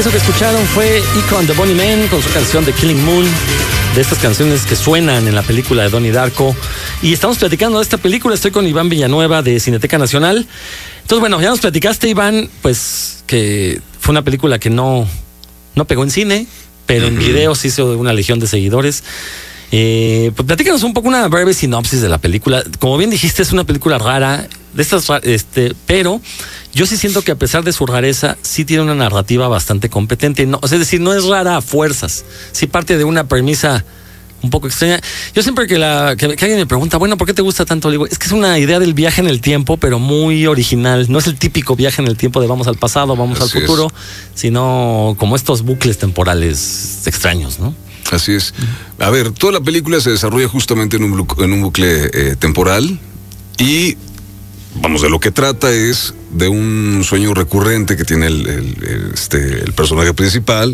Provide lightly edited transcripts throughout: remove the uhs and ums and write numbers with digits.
Eso que escucharon fue Ico and the Bunnymen con su canción de Killing Moon, de estas canciones que suenan en la película de Donnie Darko. Y estamos platicando de esta película. Estoy con Iván Villanueva de Cineteca Nacional. Entonces, bueno, ya nos platicaste, Iván, pues que fue una película que no pegó en cine, pero en video sí hizo una legión de seguidores. Pues platícanos un poco una breve sinopsis de la película. Como bien dijiste, es una película rara, de estas, pero yo sí siento que a pesar de su rareza, sí tiene una narrativa bastante competente. No, es decir, no es rara a fuerzas. Sí parte de una premisa un poco extraña. Yo siempre que alguien me pregunta, bueno, ¿por qué te gusta tanto? Le digo, es que es una idea del viaje en el tiempo, pero muy original. No es el típico viaje en el tiempo de vamos al pasado, vamos al futuro, sino como estos bucles temporales extraños, ¿no? Así es. A ver, toda la película se desarrolla justamente en un bucle temporal y, vamos, de lo que trata es de un sueño recurrente que tiene el personaje principal,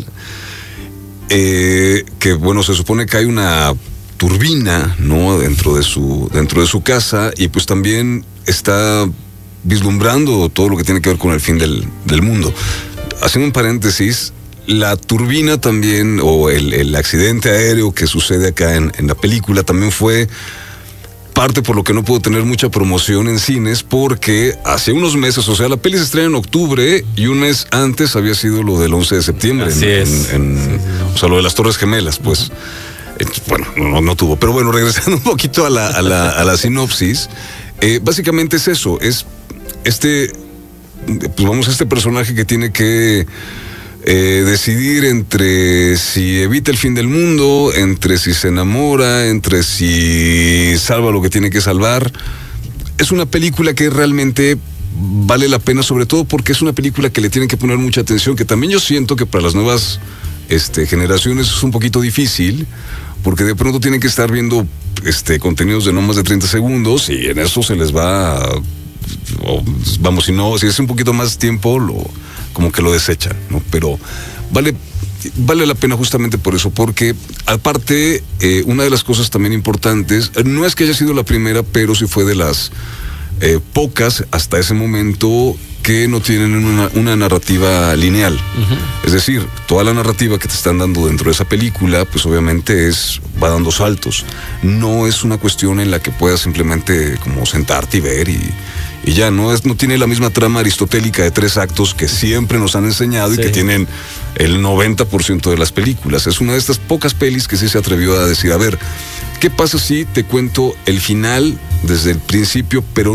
que, bueno, se supone que hay una turbina, ¿no?, dentro de su casa, y pues también está vislumbrando todo lo que tiene que ver con el fin del mundo. Haciendo un paréntesis, la turbina también, o el accidente aéreo que sucede acá en la película, también fue parte por lo que no pudo tener mucha promoción en cines, porque hace unos meses, o sea, la peli se estrena en octubre y un mes antes había sido lo del 11 de septiembre. Así es. O sea, lo de las Torres Gemelas, pues. Bueno, no tuvo. Pero bueno, regresando un poquito a la sinopsis, básicamente es eso, es este personaje que tiene que decidir entre si evita el fin del mundo, entre si se enamora, entre si salva lo que tiene que salvar. Es una película que realmente vale la pena, sobre todo porque es una película que le tienen que poner mucha atención, que también yo siento que para las nuevas generaciones es un poquito difícil, porque de pronto tienen que estar viendo contenidos de no más de 30 segundos y en eso se les va, si es un poquito más tiempo, como que lo desechan, ¿no? Pero vale la pena justamente por eso, porque aparte, una de las cosas también importantes, no es que haya sido la primera, pero sí fue de las pocas hasta ese momento que no tienen una narrativa lineal. Uh-huh. Es decir, toda la narrativa que te están dando dentro de esa película, pues obviamente va dando saltos. No es una cuestión en la que puedas simplemente como sentarte y ver y ya, no tiene la misma trama aristotélica de 3 actos que siempre nos han enseñado y que tienen el 90% de las películas. Es una de estas pocas pelis que sí se atrevió a decir, a ver, ¿qué pasa si te cuento el final desde el principio, pero